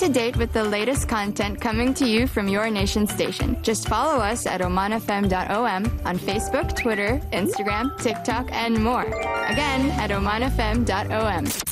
to date with the latest content coming to you from your nation station. Just follow us at omanfm.om on Facebook, Twitter, Instagram, TikTok, and more. Again, at omanfm.om.